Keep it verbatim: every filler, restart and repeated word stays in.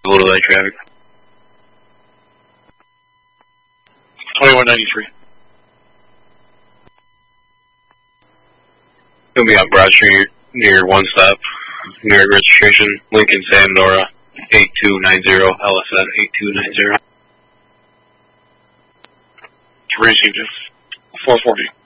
Little light traffic. twenty-one ninety-three. Gonna be on Broad Street near One Stop, near registration, Lincoln Sandora, eight two nine zero, L S N eight two nine zero. Received it. four forty.